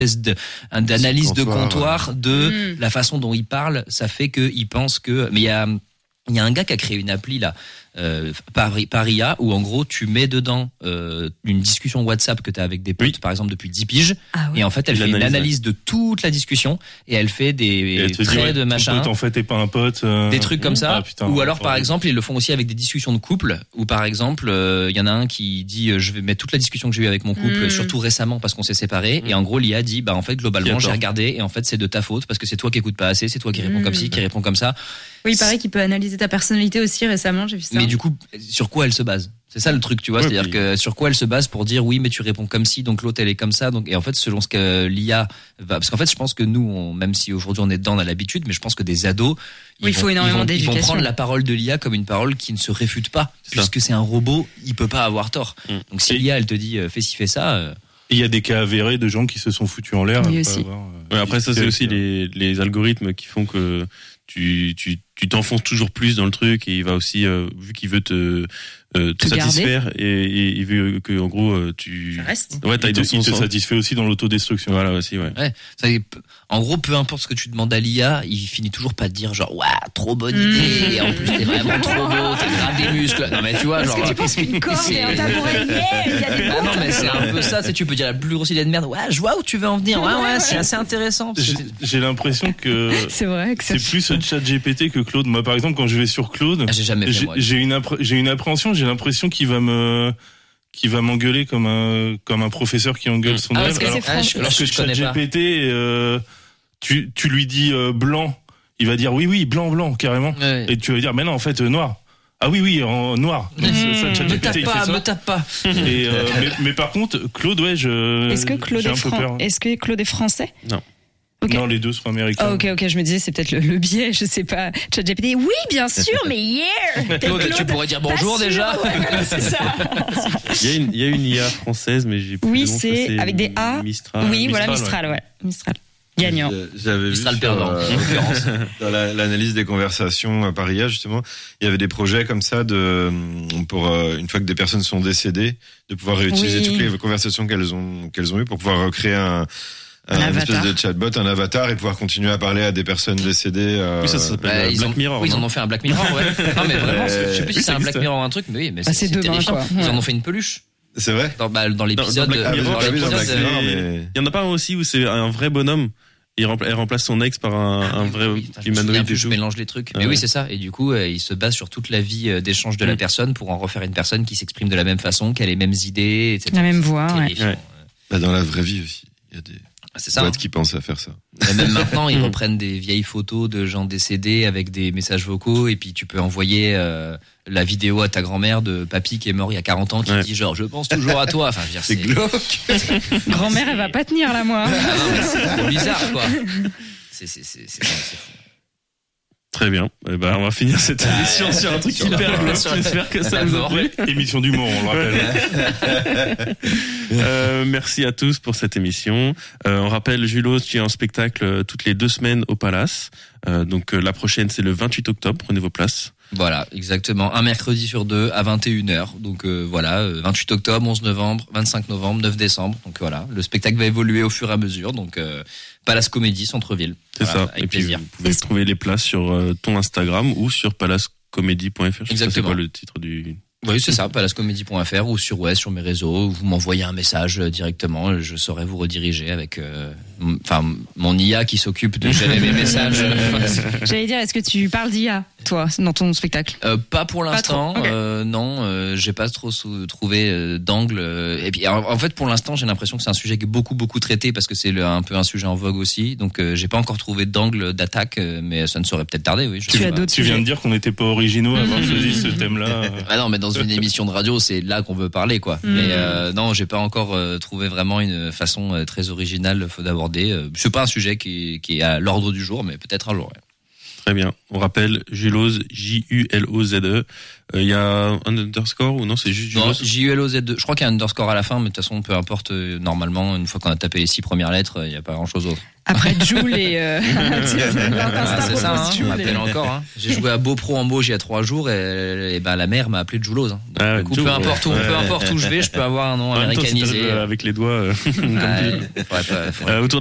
d'analyse de comptoir de la façon dont il parle. Ça fait qu'il pense que... Mais il y a un gars qui a créé une appli là, par IA, où en gros tu mets dedans une discussion WhatsApp que tu as avec des potes, par exemple depuis 10 piges, et en fait elle fait une analyse de toute la discussion et elle fait des traits de machin. Pote, en fait, t'es pas un pote. Des trucs comme ça. Ou alors par exemple ils le font aussi avec des discussions de couple, où par exemple il y en a un qui dit je vais mettre toute la discussion que j'ai eue avec mon couple, surtout récemment parce qu'on s'est séparés, et en gros l'IA dit bah en fait globalement j'ai regardé et en fait c'est de ta faute parce que c'est toi qui écoutes pas assez, c'est toi qui réponds comme ci, qui réponds comme ça. Oui, il paraît qu'il peut analyser ta personnalité aussi. Récemment j'ai vu ça. Mais du coup, sur quoi elle se base? C'est ça le truc, tu vois, c'est-à-dire que sur quoi elle se base pour dire oui, mais tu réponds comme ci, donc l'autre elle est comme ça, donc et en fait selon ce que l'IA va, parce qu'en fait je pense que nous, même si aujourd'hui on est dedans, on a l'habitude, mais je pense que des ados, ils vont prendre la parole de l'IA comme une parole qui ne se réfute pas, puisque c'est un robot, il peut pas avoir tort. Donc si l'IA elle te dit fais ci, fais ça. Il y a des cas avérés de gens qui se sont foutus en l'air. Oui, aussi. Après ça c'est aussi les algorithmes qui font que tu t'enfonces toujours plus dans le truc, et il va aussi vu qu'il veut te satisfaire, et il veut que en gros tu restes. Il te satisfait aussi dans l'autodestruction. Voilà aussi, Ça, en gros, peu importe ce que tu demandes à l'IA, il finit toujours pas de dire genre waouh, trop bonne idée, et en plus t'es vraiment trop beau, t'as grave des muscles. Non mais tu vois, genre. Est-ce que tu penses qu'une corde et un tabouret, il y a des non mais c'est un peu ça, tu peux dire la plus grosse idée de merde. Ouais, je vois où tu veux en venir. Ouais, c'est assez intéressant. J'ai l'impression que c'est vrai que c'est plus ChatGPT que Claude. Moi par exemple quand je vais sur Claude, j'ai une appréhension, j'ai l'impression qu'il va m'engueuler comme un professeur qui engueule son élève. Alors que ChatGPT, tu lui dis blanc, il va dire oui blanc carrément, et tu vas dire mais non en fait noir. Ah oui en noir. Me tape pas. Et, mais par contre Claude, est-ce que Claude est français? Non. Okay. Non, les deux sont américains. Ah, ok, je me disais, c'est peut-être le biais, je sais pas. ChatGPT, oui, bien sûr, mais Claude, tu pourrais dire bonjour déjà. C'est ça. Il y a une IA française, mais j'ai plus oui, le nom, c'est avec des A. Mistral. Oui, voilà, Mistral. Gagnant. J'avais Mistral vu perdant, en l'occurrence. Dans l'analyse des conversations par IA, justement, il y avait des projets comme ça pour une fois que des personnes sont décédées, de pouvoir réutiliser toutes les conversations qu'elles ont eues pour pouvoir recréer un espèce de chatbot, un avatar, et pouvoir continuer à parler à des personnes décédées. Oui, ça s'appelle Black Mirror. Oui, ils en ont fait un Black Mirror, ouais. Non, mais vraiment, je sais plus si c'est un Black Mirror ou un truc, mais oui, mais c'est terrifiant. Quoi. Ils en ont fait une peluche. C'est vrai? Dans l'épisode. Il y en a pas un aussi où c'est un vrai bonhomme. Elle remplace son ex par un vrai humanoïde. Je mélange les trucs. Mais oui, c'est ça. Et du coup, il se base sur toute la vie d'échange de la personne pour en refaire une personne qui s'exprime de la même façon, qui a les mêmes idées, etc. La même voix, Dans la vraie vie aussi, il y a des boîtes qui pensent à faire ça. Et même maintenant, ils reprennent des vieilles photos de gens décédés avec des messages vocaux, et puis tu peux envoyer la vidéo à ta grand-mère de papy qui est mort il y a 40 ans, qui dit genre je pense toujours à toi. Enfin, je veux dire, c'est glauque. Grand-mère, elle va pas tenir là, moi. Non, mais c'est trop bizarre, quoi. C'est fou. Très bien. On va finir cette émission sur un truc hyper glauque. J'espère que ça vous a plu. Émission d'humour, on le rappelle. Merci à tous pour cette émission. On rappelle, Julos, tu es en spectacle toutes les 2 semaines au Palace. Donc la prochaine, c'est le 28 octobre. Prenez vos places. Voilà, exactement. Un mercredi sur 2 à 21h. Donc 28 octobre, 11 novembre, 25 novembre, 9 décembre. Donc voilà, le spectacle va évoluer au fur et à mesure. Donc Palace Comédie, Centre-Ville. C'est ça. Avec et puis plaisir. Vous pouvez trouver les places sur ton Instagram ou sur palacecomédie.fr. Exactement. C'est quoi le titre du... Oui, c'est ça, palacecomédie.fr ou sur sur mes réseaux, vous m'envoyez un message directement, je saurai vous rediriger avec mon IA qui s'occupe de gérer mes messages. J'allais dire, est-ce que tu parles d'IA, toi, dans ton spectacle? Pas pour l'instant, non, j'ai pas trop trouvé d'angle. Et puis en fait, pour l'instant, j'ai l'impression que c'est un sujet qui est beaucoup traité parce que c'est un peu un sujet en vogue aussi. Donc j'ai pas encore trouvé d'angle d'attaque, mais ça ne saurait peut-être tarder. Oui. Tu viens de dire qu'on n'était pas originaux à avoir choisi ce thème-là. Ah non, mais dans une émission de radio, c'est là qu'on veut parler, quoi. Mais non, j'ai pas encore trouvé vraiment une façon très originale d'aborder. C'est pas un sujet qui est à l'ordre du jour, mais peut-être un jour. Ouais. Très bien. On rappelle Juloz, Juloze. Il y a un underscore ou non, c'est juste Juloz? Non, Juloz2. Je crois qu'il y a un underscore à la fin, mais de toute façon, peu importe. Normalement, une fois qu'on a tapé les 6 premières lettres, il n'y a pas grand-chose d'autre. Après Joule et c'est ça, hein, on m'appelle encore. Hein. J'ai joué à Beaupro en Bauge il y a 3 jours et la mère m'a appelé Juloz. Hein. Du coup, peu importe où je vais, je peux avoir un nom américanisé. Avec les doigts. Faudrait pas.